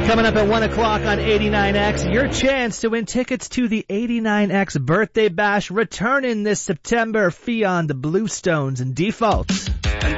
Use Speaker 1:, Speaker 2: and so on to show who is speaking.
Speaker 1: Coming up at 1 o'clock on 89X, your chance to win tickets to the 89X Birthday Bash returning this September. Fionn, the Bluestones, and Default.